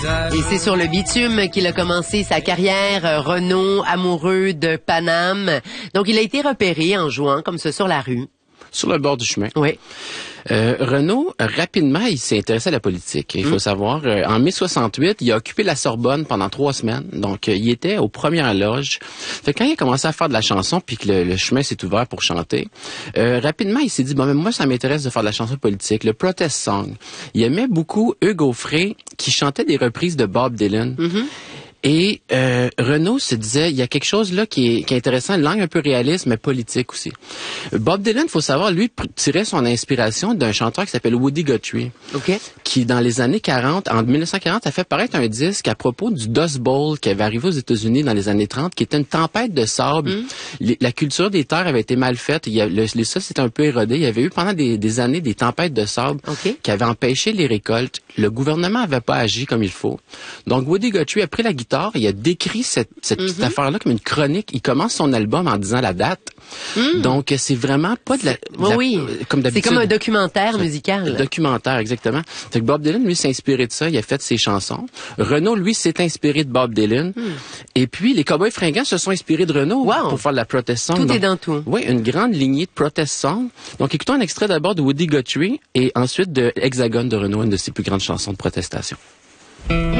Et c'est sur le bitume qu'il a commencé sa carrière. Renaud, amoureux de Paname. Donc, il a été repéré en jouant comme ça sur la rue. Sur le bord du chemin. Oui. Renaud, rapidement, il s'est intéressé à la politique. Il faut savoir, en mai 68, il a occupé la Sorbonne pendant 3 semaines. Donc, il était aux premières loges. Fait que quand il a commencé à faire de la chanson, puis que le chemin s'est ouvert pour chanter, rapidement, il s'est dit, bon, mais moi, ça m'intéresse de faire de la chanson politique, le protest song. Il aimait beaucoup Hugues Aufray, qui chantait des reprises de Bob Dylan. Et Renaud se disait, il y a quelque chose là qui est intéressant, une langue un peu réaliste, mais politique aussi. Bob Dylan, faut savoir, lui, tirait son inspiration d'un chanteur qui s'appelle Woody Guthrie, qui, dans les années 40, en 1940, a fait paraître un disque à propos du Dust Bowl qui avait arrivé aux États-Unis dans les années 30, qui était une tempête de sable. La culture des terres avait été mal faite, les sols s'étaient un peu érodés. Il y avait eu pendant des années des tempêtes de sable qui avaient empêché les récoltes. Le gouvernement n'avait pas agi comme il faut. Donc, Woody Guthrie a pris la guitare, il a décrit cette petite affaire-là comme une chronique. Il commence son album en disant la date. Donc, c'est vraiment pas de la... comme d'habitude. C'est comme un documentaire musical. Un documentaire, exactement. Fait que Bob Dylan, lui, s'est inspiré de ça. Il a fait ses chansons. Renaud, lui, s'est inspiré de Bob Dylan. Et puis, les Cowboys Fringants se sont inspirés de Renaud pour faire de la protest song. Tout est dans tout. Oui, une grande lignée de protest song. Donc, écoutons un extrait d'abord de Woody Guthrie et ensuite de Hexagone de Renaud, une de ses plus grandes chansons de protestation.